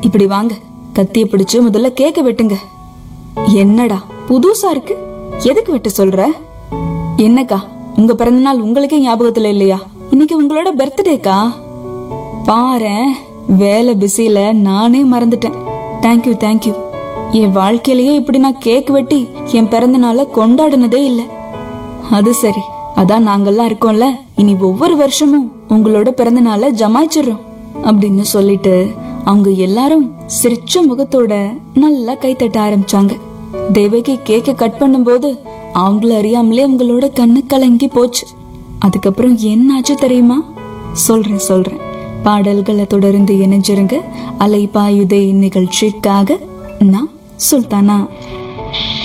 இப்படி வாங்க, கத்திய பிடிச்சு முதல்ல கேக்க வெட்டுங்க. என்னடா புதுசா இருக்கு, எதுக்கு வெட்ட சொல்ற? என்னக்கா, உங்க பிறந்த நாள் உங்களுக்கே ஞாபகத்துல இல்லையா? இன்னைக்கு உங்களோட பர்த்டேக்கா? பாரேன், வேலை பிஸில நானே மறந்துட்டேன். Thank you thank you. என் வாழ்க்கையிலேயே இப்படி நான் கேக் வெட்டி என் பிறந்த நாளை கொண்டாடினதே இல்ல. அது சரி, அதான் நாங்கெல்லாம் இருக்கோம்ல, இனி ஒவ்வொரு வருஷமும் உங்களோட பிறந்த நாளை ஜமாய்ச்சிடுறோம் அப்படின்னு சொல்லிட்டு அவங்க எல்லாரும் சிரிச்ச முகத்தோட நல்லா கைத்தட்ட ஆரம்பிச்சாங்க. தேவகி கேக்க கட் பண்ணும்போது அவங்கள அறியாமலே அவங்களோட கண்ணு கலங்கி போச்சு. அதுக்கப்புறம் என்னாச்சு தெரியுமா? சொல்றேன். பாடல்களை தொடர்ந்து இணைஞ்சிருங்க. அலைபாயுதே நிகழ்ச்சிக்காக நான் சுல்தானா.